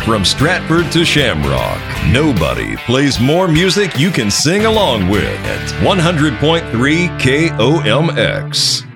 from Stratford to Shamrock, nobody plays more music you can sing along with at 100.3 KOMX.